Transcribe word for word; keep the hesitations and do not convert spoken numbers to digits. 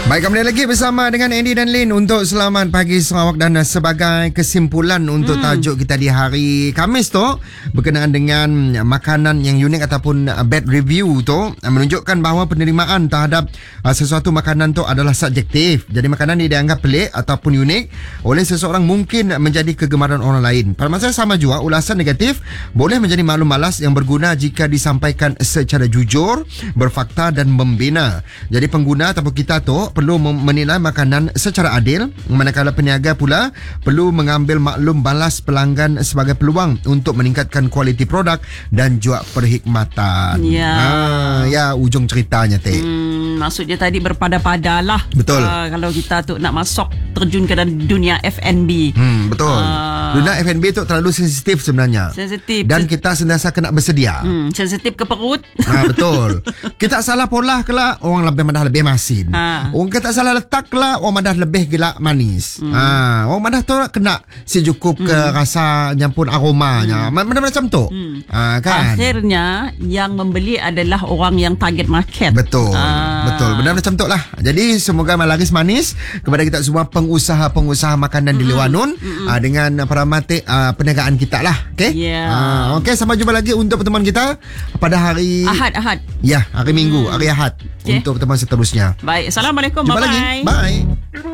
Baik, kembali lagi bersama dengan Andy dan Lin untuk Selamat Pagi Sarawak. Dan sebagai kesimpulan untuk hmm. tajuk kita di hari Khamis tu berkenaan dengan makanan yang unik ataupun bad review tu menunjukkan bahawa penerimaan terhadap uh, sesuatu makanan tu adalah subjektif. Jadi makanan ini dianggap pelik ataupun unik oleh seseorang mungkin menjadi kegemaran orang lain. Pada masa sama juga, ulasan negatif boleh menjadi maklum malas yang berguna jika disampaikan secara jujur, berfakta dan membina. Jadi pengguna ataupun kita tu perlu menilai makanan secara adil, manakala peniaga pula perlu mengambil maklum balas pelanggan sebagai peluang untuk meningkatkan kualiti produk dan juga perkhidmatan. Ya, ha, ya ujung ceritanya teh. Hmm, maksudnya tadi berpada-pada lah. Betul. Uh, kalau kita tu nak masuk terjun ke dalam dunia F and B. Hmm, betul. Uh, dunia F and B tu terlalu sensitif sebenarnya. Sensitif. Dan kita sentiasa kena bersedia. Hmm, sensitif ke perut. Ha, betul. Kita salah pola kelak, orang lebih madah lebih masin. Ha. Orang kata salah letak lah, orang madah lebih gelak manis. Hmm. Ha, orang madah tu kena si cukup hmm. ke rasa nyampun aromanya. Hmm. Mana macam tu. Hmm. Ha, kan? Akhirnya yang membeli adalah orang yang target market. Betul. Ha. Betul. Benar macam tu lah. Jadi semoga malaris manis kepada kita semua pengusaha-pengusaha makanan hmm. di Lewanun hmm. ha, dengan peramati uh, perniagaan kita lah. Okey? Yeah. Ha, okey, sampai jumpa lagi untuk pertemuan kita pada hari Ahad, Ahad. Ya, hari Minggu, hmm. hari Ahad okay. untuk pertemuan seterusnya. Baik. Assalamualaikum. Jumpa Bye-bye. lagi. Bye.